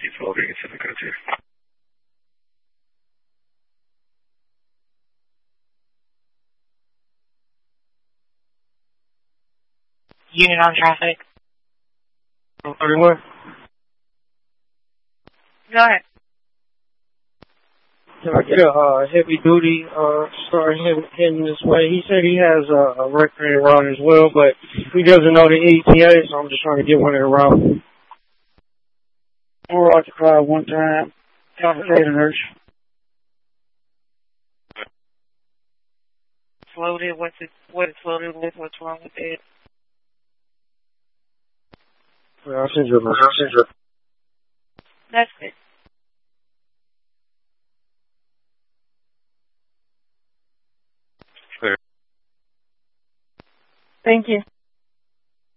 he's floating into the country. Unit on traffic. 31? Go ahead. Can I get a heavy duty, start heading this way? He said he has a recreating route as well, but he doesn't know the ETA, so I'm just trying to get one of the route. We're occupied one time. Compensated nurse. Loaded. What it's loaded with? What's wrong with it? Yeah, I'll send you a message. That's good. Clear. Thank you.